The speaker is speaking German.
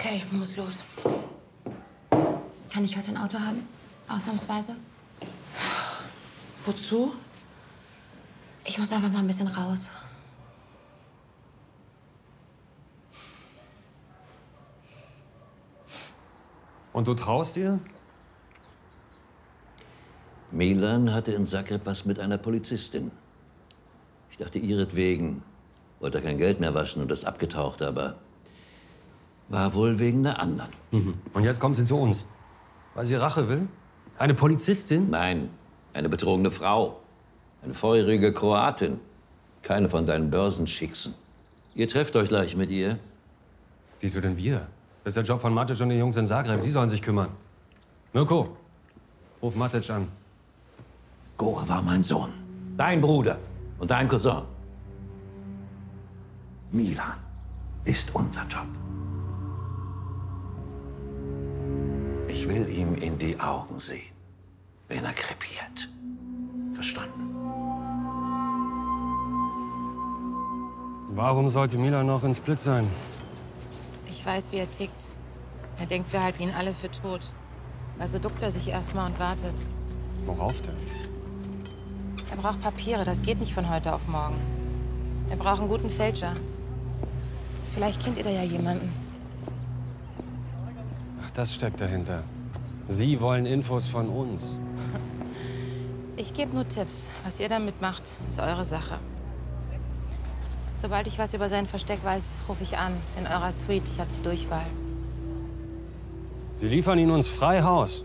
Okay, ich muss los. Kann ich heute ein Auto haben? Ausnahmsweise? Wozu? Ich muss einfach mal ein bisschen raus. Und du traust ihr? Milan hatte in Zagreb was mit einer Polizistin. Ich dachte, ihretwegen wollte er kein Geld mehr waschen und ist abgetaucht, aber war wohl wegen einer anderen. Und jetzt kommt sie zu uns, weil sie Rache will? Eine Polizistin? Nein, eine betrogene Frau. Eine feurige Kroatin. Keine von deinen Börsenschicksen. Ihr trefft euch gleich mit ihr. Wieso denn wir? Das ist der Job von Matic und den Jungs in Zagreb. Die sollen sich kümmern. Mirko, ruf Matic an. Gore war mein Sohn. Dein Bruder und dein Cousin. Milan ist unser Job. Ich will ihm in die Augen sehen, wenn er krepiert. Verstanden? Warum sollte Milan noch in Split sein? Ich weiß, wie er tickt. Er denkt, wir halten ihn alle für tot. Also duckt er sich erstmal und wartet. Worauf denn? Er braucht Papiere, das geht nicht von heute auf morgen. Er braucht einen guten Fälscher. Vielleicht kennt ihr da ja jemanden. Ach, das steckt dahinter. Sie wollen Infos von uns. Ich gebe nur Tipps. Was ihr damit macht, ist eure Sache. Sobald ich was über sein Versteck weiß, rufe ich an. In eurer Suite. Ich habe die Durchwahl. Sie liefern ihn uns frei Haus.